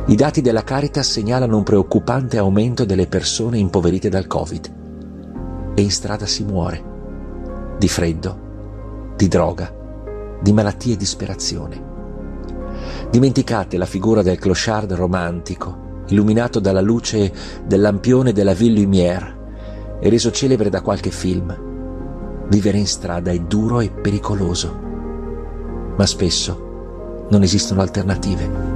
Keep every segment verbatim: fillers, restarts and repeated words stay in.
I dati della Caritas segnalano un preoccupante aumento delle persone impoverite dal Covid. E in strada si muore. Di freddo, di droga, di malattie e disperazione. Dimenticate la figura del clochard romantico, illuminato dalla luce del lampione della Ville Lumière e reso celebre da qualche film. Vivere in strada è duro e pericoloso, ma spesso non esistono alternative.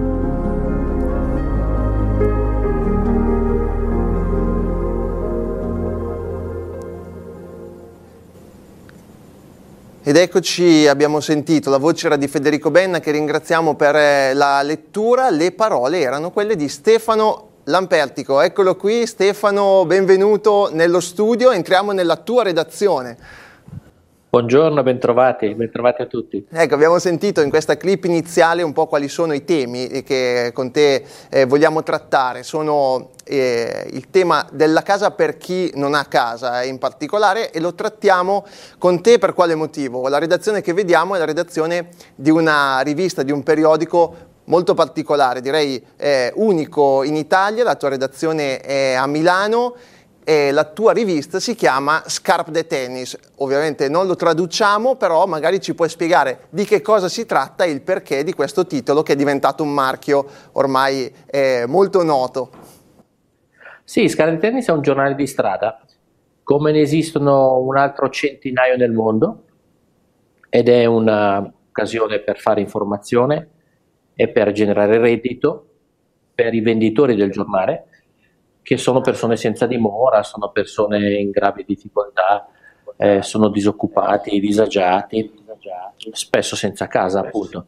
Ed eccoci, abbiamo sentito, la voce era di Federico Benna, che ringraziamo per la lettura. Le parole erano quelle di Stefano Lampertico. Eccolo qui, Stefano, benvenuto nello studio, entriamo nella tua redazione. Buongiorno, bentrovati, bentrovati a tutti. Ecco, abbiamo sentito in questa clip iniziale un po' quali sono i temi che con te eh, vogliamo trattare. Sono eh, il tema della casa per chi non ha casa in particolare, e lo trattiamo con te per quale motivo? La redazione che vediamo è la redazione di una rivista, di un periodico molto particolare, direi eh, unico in Italia. La tua redazione è a Milano. E la tua rivista si chiama Scarpe de Tennis. Ovviamente non lo traduciamo, però magari ci puoi spiegare di che cosa si tratta e il perché di questo titolo, che è diventato un marchio ormai eh, molto noto. Sì, Scarpe de Tennis è un giornale di strada, come ne esistono un altro centinaio nel mondo, ed è un'occasione per fare informazione e per generare reddito per i venditori del giornale, che sono persone senza dimora, sono persone in gravi difficoltà, eh, sono disoccupati, disagiati, spesso senza casa appunto.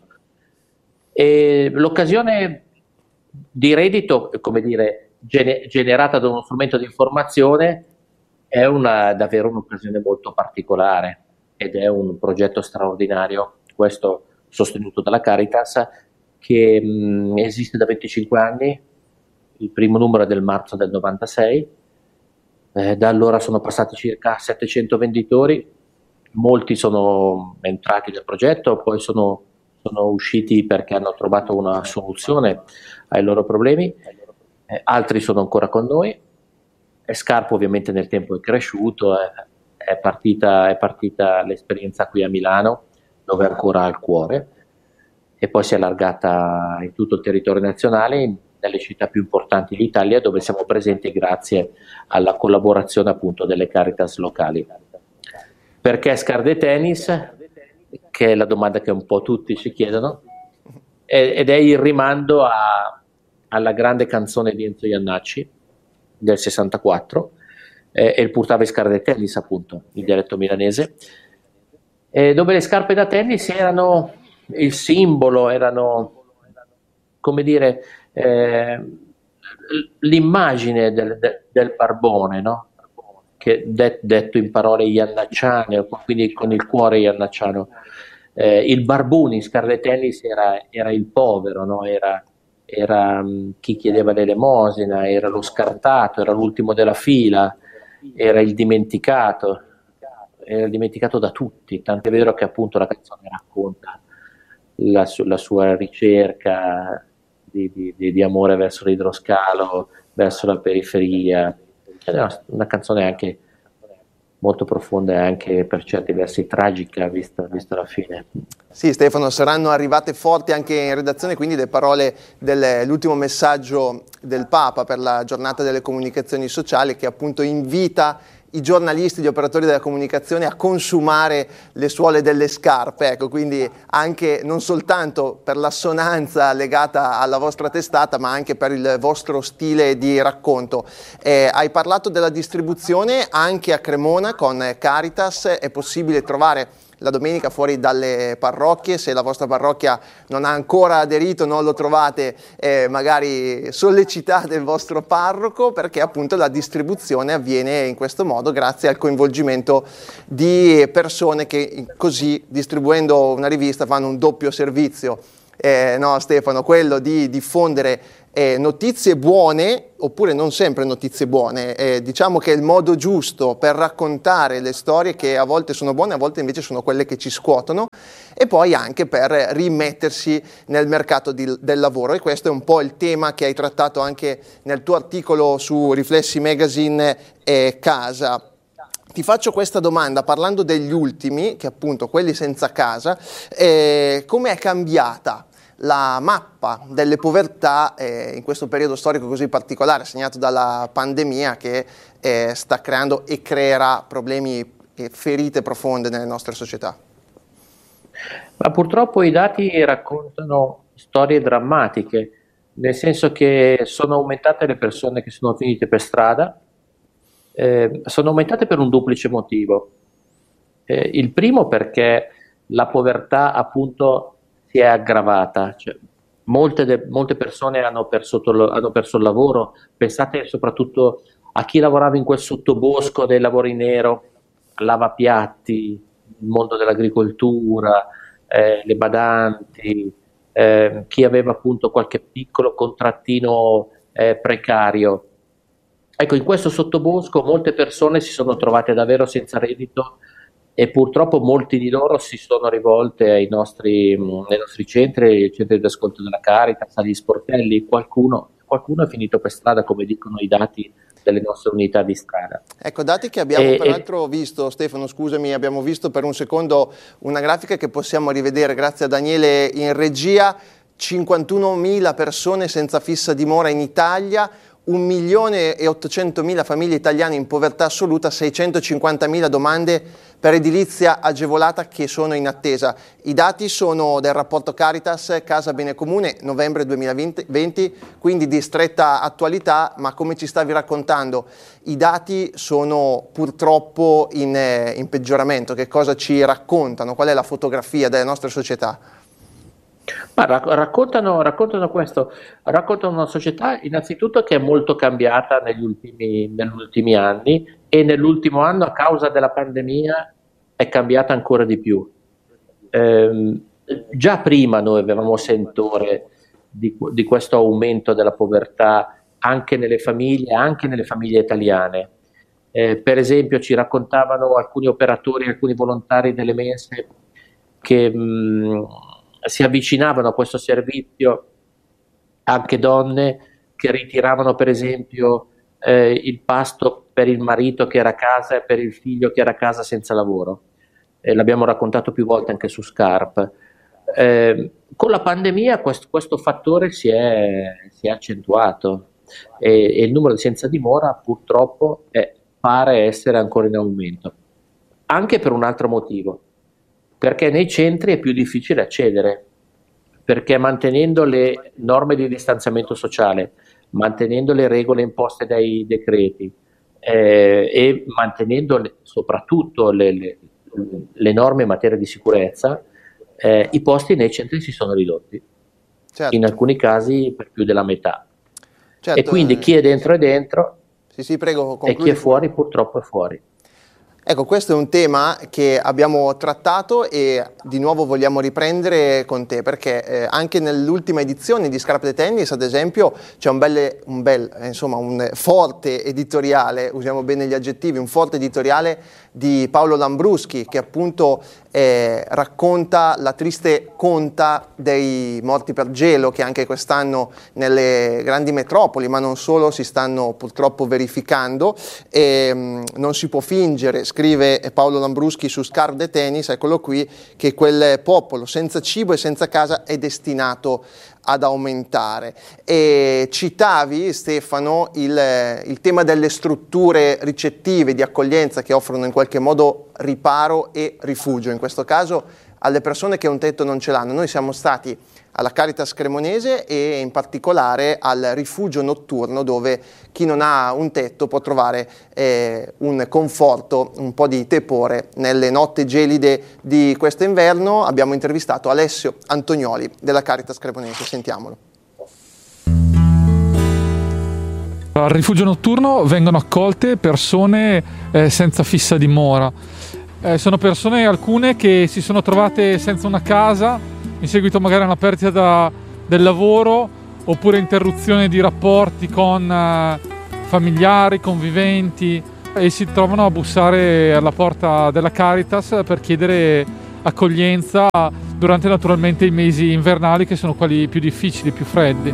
E l'occasione di reddito, come dire, gene- generata da uno strumento di informazione è una, davvero un'occasione molto particolare, ed è un progetto straordinario, questo sostenuto dalla Caritas, che mh, esiste da venticinque anni. Il primo numero è del marzo del novantasei, eh, da allora sono passati circa settecento venditori, molti sono entrati nel progetto, poi sono, sono usciti perché hanno trovato una soluzione ai loro problemi, eh, altri sono ancora con noi, e Scarpe ovviamente nel tempo è cresciuto, è, è, partita, è partita l'esperienza qui a Milano, dove ancora ha il cuore, e poi si è allargata in tutto il territorio nazionale, nelle città più importanti d'Italia, dove siamo presenti grazie alla collaborazione appunto delle Caritas locali. Perché Scarpe de Tennis? Che è la domanda che un po' tutti si chiedono, ed è il rimando a, alla grande canzone di Enzo Jannacci del sessantaquattro, eh, e il Portava Scarpe de Tennis appunto, il dialetto milanese, eh, dove le scarpe da tennis erano il simbolo, erano, come dire, Eh, l'immagine del, del, del barbone, no? Che de, detto in parole iannacciane, quindi con il cuore iannacciano, eh, il barbone in Scarpe de Tennis era, era il povero, no? era, era um, chi chiedeva l'elemosina, era lo scartato, era l'ultimo della fila, era il dimenticato, era dimenticato da tutti, tant'è vero che appunto la canzone racconta la, la sua ricerca Di, di, di amore verso l'idroscalo, verso la periferia. È una, una canzone anche molto profonda e anche per certi versi tragica, vista, vista la fine. Sì, Stefano, saranno arrivate forti anche in redazione quindi le parole dell'ultimo messaggio del Papa per la giornata delle comunicazioni sociali, che appunto invita i giornalisti, gli operatori della comunicazione a consumare le suole delle scarpe, ecco, quindi anche non soltanto per l'assonanza legata alla vostra testata, ma anche per il vostro stile di racconto. Eh, hai parlato della distribuzione anche a Cremona con Caritas, è possibile trovare la domenica fuori dalle parrocchie. Se la vostra parrocchia non ha ancora aderito, non lo trovate, eh, magari sollecitate il vostro parroco, perché appunto la distribuzione avviene in questo modo grazie al coinvolgimento di persone che così, distribuendo una rivista, fanno un doppio servizio. Eh, no, Stefano, quello di diffondere eh, notizie buone, oppure non sempre notizie buone. Eh, diciamo che è il modo giusto per raccontare le storie, che a volte sono buone, a volte invece sono quelle che ci scuotono, e poi anche per rimettersi nel mercato di, del lavoro. E questo è un po' il tema che hai trattato anche nel tuo articolo su Riflessi Magazine e Casa. Ti faccio questa domanda parlando degli ultimi, che appunto quelli senza casa, eh, come è cambiata la mappa delle povertà eh, in questo periodo storico così particolare, segnato dalla pandemia, che eh, sta creando e creerà problemi e ferite profonde nelle nostre società? Ma purtroppo i dati raccontano storie drammatiche, nel senso che sono aumentate le persone che sono finite per strada. Eh, sono aumentate per un duplice motivo. Eh, il primo perché la povertà appunto si è aggravata, cioè, molte, de- molte persone hanno perso, hanno perso il lavoro. Pensate soprattutto a chi lavorava in quel sottobosco dei lavori nero, lavapiatti, il mondo dell'agricoltura, eh, le badanti, eh, chi aveva appunto qualche piccolo contrattino eh, precario. Ecco, in questo sottobosco molte persone si sono trovate davvero senza reddito e purtroppo molti di loro si sono rivolte ai nostri, ai nostri centri, ai centri di ascolto della Caritas, agli sportelli. Qualcuno, qualcuno è finito per strada, come dicono i dati delle nostre unità di strada. Ecco, dati che abbiamo e, peraltro e... visto, Stefano, scusami, abbiamo visto per un secondo una grafica che possiamo rivedere grazie a Daniele in regia: cinquantunomila persone senza fissa dimora in Italia, un milione e ottocentomila famiglie italiane in povertà assoluta, seicentocinquantamila domande per edilizia agevolata che sono in attesa. I dati sono del rapporto Caritas Casa Bene Comune, novembre duemilaventi, quindi di stretta attualità, ma come ci stavi raccontando, i dati sono purtroppo in, eh, in peggioramento. Che cosa ci raccontano? Qual è la fotografia delle nostre società? Ma raccontano, raccontano questo, raccontano una società innanzitutto che è molto cambiata negli ultimi, negli ultimi anni, e nell'ultimo anno a causa della pandemia è cambiata ancora di più. Eh, già prima noi avevamo sentore di, di questo aumento della povertà anche nelle famiglie, anche nelle famiglie italiane. Eh, per esempio ci raccontavano alcuni operatori, alcuni volontari delle mense che mh, si avvicinavano a questo servizio, anche donne che ritiravano per esempio eh, il pasto per il marito che era a casa e per il figlio che era a casa senza lavoro. Eh, l'abbiamo raccontato più volte anche su Scarp. Eh, con la pandemia questo, questo fattore si è, si è accentuato e, e il numero di senza dimora purtroppo è, pare essere ancora in aumento, anche per un altro motivo. Perché nei centri è più difficile accedere, perché mantenendo le norme di distanziamento sociale, mantenendo le regole imposte dai decreti eh, e mantenendo le, soprattutto le, le, le norme in materia di sicurezza, eh, i posti nei centri si sono ridotti, certo. In alcuni casi per più della metà. Certo. E quindi chi è dentro è dentro, sì, sì, prego, e chi è fuori purtroppo è fuori. Ecco, questo è un tema che abbiamo trattato e di nuovo vogliamo riprendere con te, perché eh, anche nell'ultima edizione di Scarpe da Tennis, ad esempio, c'è un bel, un bel, insomma, un forte editoriale, usiamo bene gli aggettivi, un forte editoriale di Paolo Lambruschi, che appunto eh, racconta la triste conta dei morti per gelo che anche quest'anno nelle grandi metropoli, ma non solo, si stanno purtroppo verificando. E, mh, non si può fingere, scrive Paolo Lambruschi su Scarpe da Tennis, eccolo qui, che quel popolo senza cibo e senza casa è destinato ad aumentare. E citavi, Stefano, il, il tema delle strutture ricettive di accoglienza che offrono in qualche modo riparo e rifugio, in questo caso alle persone che un tetto non ce l'hanno. Noi siamo stati alla Caritas Cremonese e in particolare al rifugio notturno, dove chi non ha un tetto può trovare eh, un conforto, un po' di tepore nelle notti gelide di questo inverno. Abbiamo intervistato Alessio Antonioli della Caritas Cremonese, sentiamolo. Al rifugio notturno vengono accolte persone eh, senza fissa dimora. Eh, sono persone, alcune, che si sono trovate senza una casa in seguito magari a una perdita da, del lavoro, oppure interruzione di rapporti con eh, familiari, conviventi, e si trovano a bussare alla porta della Caritas per chiedere accoglienza durante naturalmente i mesi invernali, che sono quelli più difficili, più freddi.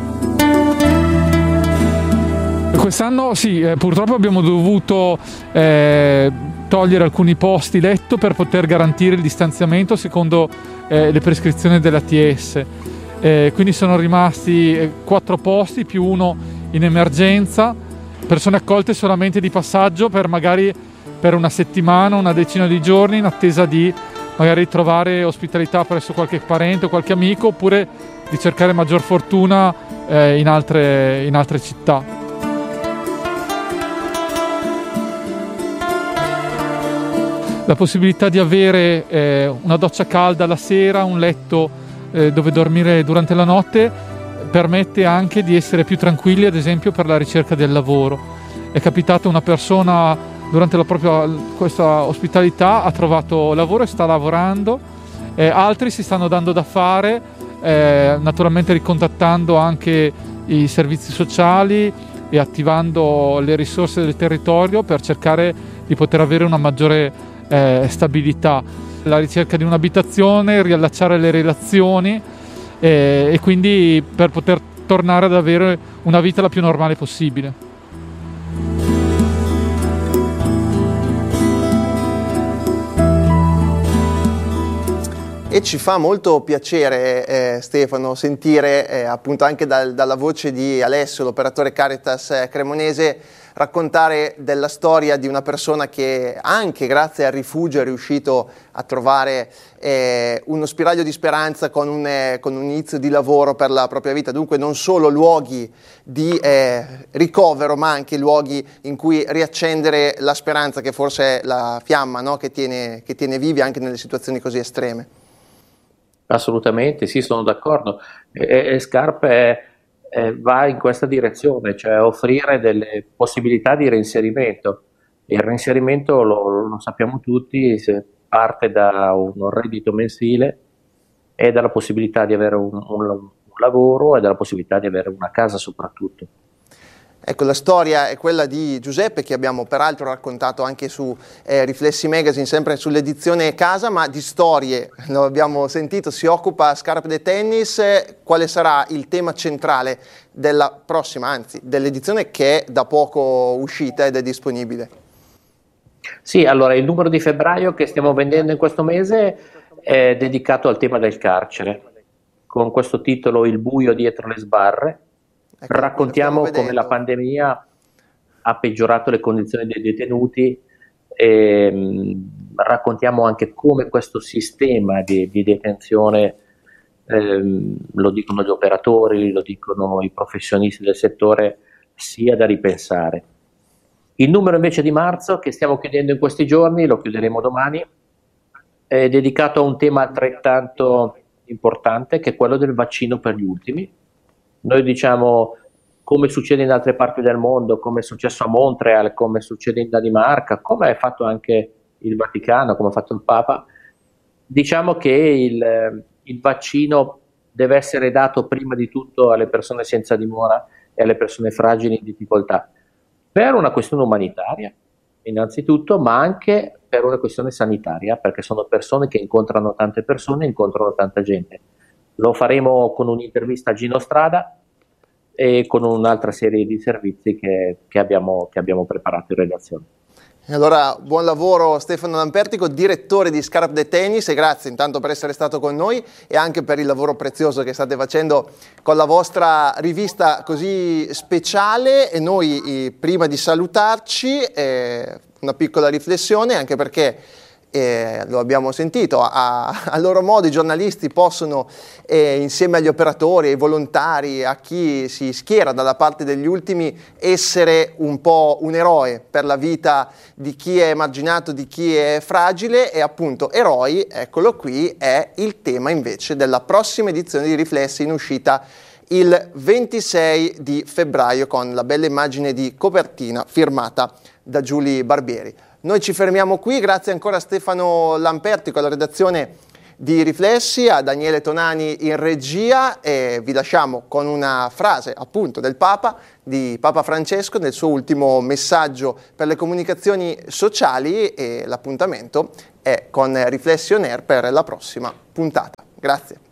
Quest'anno sì, eh, purtroppo abbiamo dovuto eh, togliere alcuni posti letto per poter garantire il distanziamento secondo eh, le prescrizioni dell'A T S. Eh, quindi sono rimasti eh, quattro posti più uno in emergenza, persone accolte solamente di passaggio per magari per una settimana, una decina di giorni, in attesa di magari trovare ospitalità presso qualche parente o qualche amico, oppure di cercare maggior fortuna eh, in altre, in altre città. La possibilità di avere eh, una doccia calda la sera, un letto eh, dove dormire durante la notte, permette anche di essere più tranquilli, ad esempio per la ricerca del lavoro. È capitato una persona durante la propria questa ospitalità, ha trovato lavoro e sta lavorando, eh, altri si stanno dando da fare, eh, naturalmente ricontattando anche i servizi sociali e attivando le risorse del territorio per cercare di poter avere una maggiore Eh, stabilità, la ricerca di un'abitazione, riallacciare le relazioni eh, e quindi per poter tornare ad avere una vita la più normale possibile. E ci fa molto piacere, eh, Stefano, sentire eh, appunto anche dal, dalla voce di Alessio, l'operatore Caritas eh, cremonese, raccontare della storia di una persona che anche grazie al rifugio è riuscito a trovare eh, uno spiraglio di speranza con un, eh, con un inizio di lavoro per la propria vita. Dunque non solo luoghi di eh, ricovero, ma anche luoghi in cui riaccendere la speranza, che forse è la fiamma, no? che, tiene, che tiene vivi anche nelle situazioni così estreme. Assolutamente, sì, sono d'accordo. E, e Scarpe eh, va in questa direzione, cioè offrire delle possibilità di reinserimento. Il reinserimento, lo, lo sappiamo tutti, se parte da un reddito mensile e dalla possibilità di avere un, un, un lavoro e dalla possibilità di avere una casa soprattutto. Ecco, la storia è quella di Giuseppe, che abbiamo peraltro raccontato anche su eh, Riflessi Magazine, sempre sull'edizione Casa, ma di storie, lo abbiamo sentito, si occupa Scarpe de Tennis. Quale sarà il tema centrale della prossima, anzi dell'edizione che è da poco uscita ed è disponibile? Sì, allora il numero di febbraio che stiamo vendendo in questo mese è dedicato al tema del carcere, con questo titolo Il buio dietro le sbarre. Ecco, raccontiamo come la pandemia ha peggiorato le condizioni dei detenuti e mh, raccontiamo anche come questo sistema di, di detenzione, ehm, lo dicono gli operatori, lo dicono i professionisti del settore, sia da ripensare. Il numero invece di marzo, che stiamo chiudendo in questi giorni, lo chiuderemo domani, è dedicato a un tema altrettanto importante, che è quello del vaccino per gli ultimi. Noi diciamo, come succede in altre parti del mondo, come è successo a Montreal, come succede in Danimarca, come ha fatto anche il Vaticano, come ha fatto il Papa, diciamo che il, il vaccino deve essere dato prima di tutto alle persone senza dimora e alle persone fragili in difficoltà, per una questione umanitaria innanzitutto, ma anche per una questione sanitaria, perché sono persone che incontrano tante persone, incontrano tanta gente. Lo faremo con un'intervista a Gino Strada e con un'altra serie di servizi che, che, abbiamo, che abbiamo preparato in redazione. Allora, buon lavoro Stefano Lampertico, direttore di Scarpe de Tennis, e grazie intanto per essere stato con noi e anche per il lavoro prezioso che state facendo con la vostra rivista così speciale. E noi, eh, prima di salutarci, eh, una piccola riflessione, anche perché Eh, lo abbiamo sentito, a, a loro modo i giornalisti possono, eh, insieme agli operatori, ai volontari, a chi si schiera dalla parte degli ultimi, essere un po' un eroe per la vita di chi è emarginato, di chi è fragile. E appunto eroi, eccolo qui, è il tema invece della prossima edizione di Riflessi, in uscita il ventisei di febbraio, con la bella immagine di copertina firmata da Giulia Barbieri. Noi ci fermiamo qui, grazie ancora a Stefano Lampertico, alla redazione di Riflessi, a Daniele Tonani in regia, e vi lasciamo con una frase appunto del Papa, di Papa Francesco nel suo ultimo messaggio per le comunicazioni sociali, e l'appuntamento è con Riflessi On Air per la prossima puntata. Grazie.